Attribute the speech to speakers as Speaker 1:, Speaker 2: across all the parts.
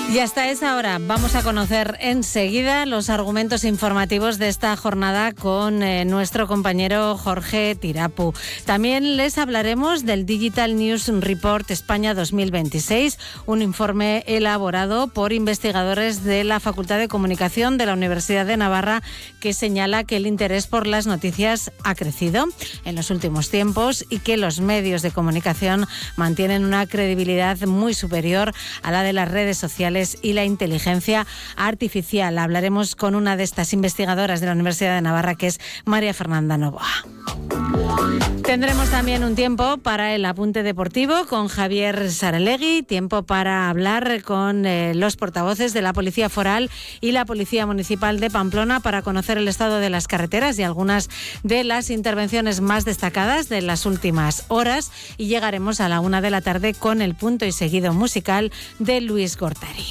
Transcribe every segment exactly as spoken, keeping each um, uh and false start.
Speaker 1: Y hasta esa hora vamos a conocer enseguida los argumentos informativos de esta jornada con eh, nuestro compañero Jorge Tirapu. También les hablaremos del Digital News Report España dos mil veintiséis, un informe elaborado por investigadores de la Facultad de Comunicación de la Universidad de Navarra que señala que el interés por las noticias ha crecido en los últimos tiempos y que los medios de comunicación mantienen una credibilidad muy superior a la de las redes sociales y la inteligencia artificial. Hablaremos con una de estas investigadoras de la Universidad de Navarra, que es María Fernanda Novoa. Tendremos también un tiempo para el apunte deportivo con Javier Saralegui, tiempo para hablar con eh, los portavoces de la Policía Foral y la Policía Municipal de Pamplona para conocer el estado de las carreteras y algunas de las intervenciones más destacadas de las últimas horas, y llegaremos a la una de la tarde con el punto y seguido musical de Luis Gortari.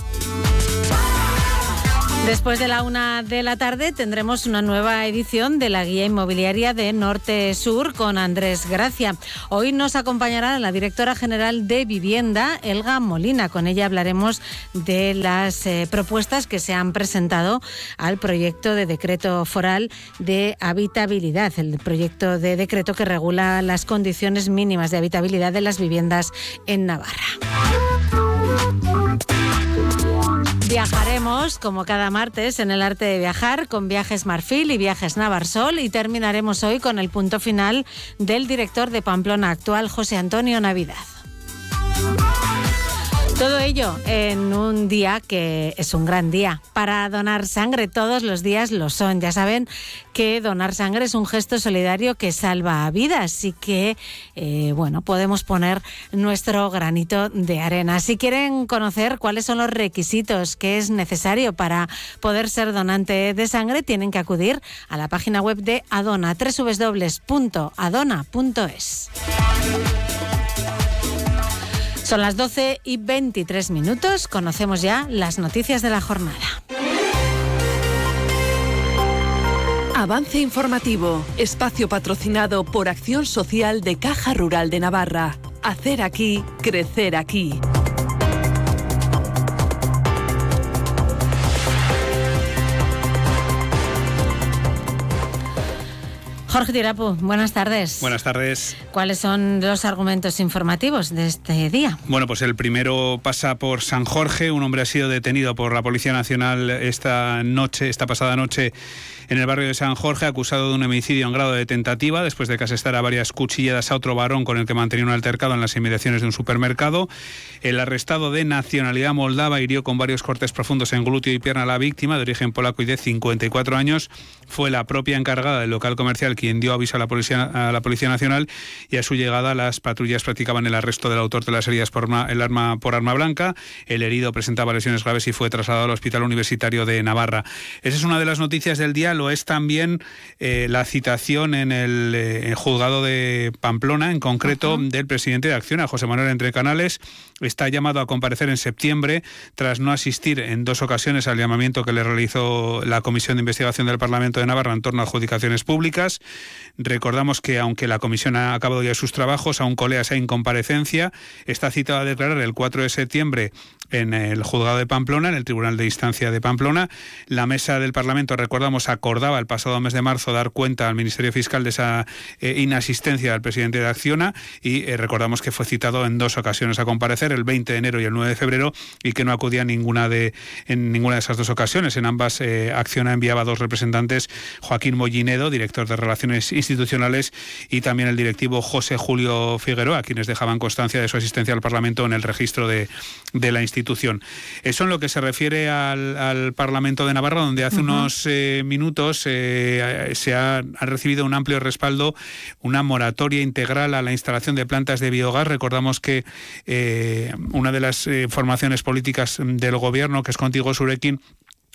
Speaker 1: Después de la una de la tarde tendremos una nueva edición de la Guía Inmobiliaria de Norte-Sur con Andrés Gracia. Hoy nos acompañará la directora general de Vivienda, Elga Molina. Con ella hablaremos de las eh, propuestas que se han presentado al proyecto de decreto foral de habitabilidad, el proyecto de decreto que regula las condiciones mínimas de habitabilidad de las viviendas en Navarra. Viajaremos, como cada martes, en el arte de viajar con Viajes Marfil y Viajes Navarsol, y terminaremos hoy con el punto final del director de Pamplona actual, José Antonio Navidad. Todo ello en un día que es un gran día para donar sangre. Todos los días lo son. Ya saben que donar sangre es un gesto solidario que salva vidas y que, eh, bueno, podemos poner nuestro granito de arena. Si quieren conocer cuáles son los requisitos que es necesario para poder ser donante de sangre, tienen que acudir a la página web de Adona, doble u doble u doble u punto adona punto es. Son las doce y veintitrés minutos. Conocemos ya las noticias de la jornada.
Speaker 2: Avance informativo. Espacio patrocinado por Acción Social de Caja Rural de Navarra. Hacer aquí, crecer aquí.
Speaker 1: Jorge Tirapu, buenas tardes.
Speaker 3: Buenas tardes.
Speaker 1: ¿Cuáles son los argumentos informativos de este día?
Speaker 3: Bueno, pues el primero pasa por San Jorge. Un hombre ha sido detenido por la Policía Nacional esta noche, esta pasada noche, en el barrio de San Jorge, acusado de un homicidio en grado de tentativa, después de que asestara varias cuchilladas a otro varón con el que mantenía un altercado en las inmediaciones de un supermercado. El arrestado, de nacionalidad moldava, hirió con varios cortes profundos en glúteo y pierna a la víctima, de origen polaco y de cincuenta y cuatro años. Fue la propia encargada del local comercial quien dio aviso a la Policía, a la Policía Nacional, y a su llegada las patrullas practicaban el arresto del autor de las heridas por arma, el arma, por arma blanca. El herido presentaba lesiones graves y fue trasladado al Hospital Universitario de Navarra. Esa es una de las noticias del día. Lo es también eh, la citación en el eh, juzgado de Pamplona, en concreto uh-huh. del presidente de Acciona, José Manuel Entrecanales. Está llamado a comparecer en septiembre tras no asistir en dos ocasiones al llamamiento que le realizó la Comisión de Investigación del Parlamento de Navarra en torno a adjudicaciones públicas. Recordamos que, aunque la comisión ha acabado ya sus trabajos, aún colea esa incomparecencia. Está citado a declarar el cuatro de septiembre en el juzgado de Pamplona, en el Tribunal de Instancia de Pamplona. La mesa del Parlamento, recordamos, acordaba el pasado mes de marzo dar cuenta al Ministerio Fiscal de esa eh, inasistencia del presidente de Acciona, y eh, recordamos que fue citado en dos ocasiones a comparecer, el veinte de enero y el nueve de febrero, y que no acudía en ninguna de, en ninguna de esas dos ocasiones. En ambas, eh, Acciona enviaba dos representantes, Joaquín Mollinedo, director de Relaciones Institucionales, y también el directivo José Julio Figueroa, quienes dejaban constancia de su asistencia al Parlamento en el registro de, de la institución. Eso en lo que se refiere al, al Parlamento de Navarra, donde hace uh-huh. unos eh, minutos eh, se ha, ha recibido un amplio respaldo, una moratoria integral a la instalación de plantas de biogás. Recordamos que eh, una de las eh, formaciones políticas del gobierno, que es Contigo Surekin,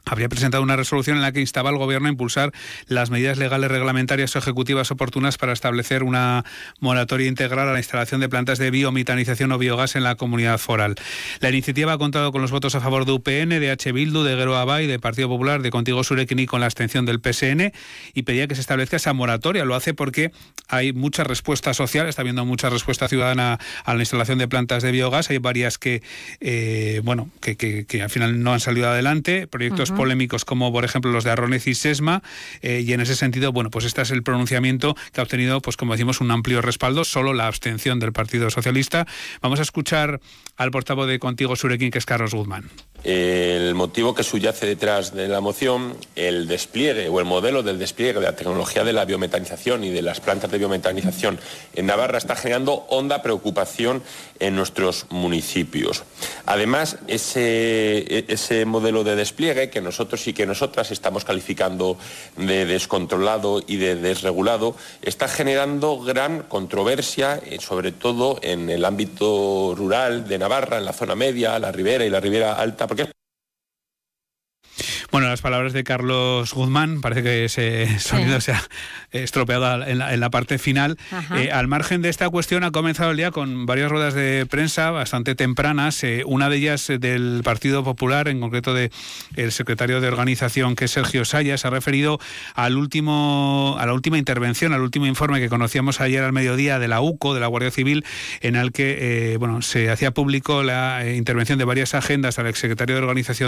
Speaker 3: habría presentado una resolución en la que instaba al Gobierno a impulsar las medidas legales, reglamentarias o ejecutivas oportunas para establecer una moratoria integral a la instalación de plantas de biometanización o biogás en la comunidad foral. La iniciativa ha contado con los votos a favor de U P N, de H. Bildu, de Geroa Bai, de Partido Popular, de Contigo Zurekin y con la abstención del P S N, y pedía que se establezca esa moratoria. Lo hace porque hay mucha respuesta social, está habiendo mucha respuesta ciudadana a la instalación de plantas de biogás. Hay varias que, eh, bueno, que, que, que al final no han salido adelante, proyectos polémicos como por ejemplo los de Arronez y Sesma, eh, y en ese sentido, bueno, pues este es el pronunciamiento que ha obtenido, pues como decimos, un amplio respaldo, solo la abstención del Partido Socialista. Vamos a escuchar al portavoz de Contigo Zurekin, que es Carlos Guzmán.
Speaker 4: El motivo que subyace detrás de la moción, el despliegue o el modelo del despliegue de la tecnología de la biometanización y de las plantas de biometanización en Navarra está generando honda preocupación en nuestros municipios. Además, ese, ese modelo de despliegue que nosotros y que nosotras estamos calificando de descontrolado y de desregulado está generando gran controversia, sobre todo en el ámbito rural de Navarra, en la zona media, la ribera y la ribera alta. Porque...
Speaker 3: Bueno, las palabras de Carlos Guzmán, parece que ese sonido sí. se ha estropeado en la, en la parte final. Eh, al margen de esta cuestión, ha comenzado el día con varias ruedas de prensa bastante tempranas, eh, una de ellas del Partido Popular, en concreto de el secretario de organización, que es Sergio Sayas, ha referido al último, a la última intervención, al último informe que conocíamos ayer al mediodía de la U C O, de la Guardia Civil, en el que eh, bueno, se hacía público la eh, intervención de varias agendas al exsecretario de organización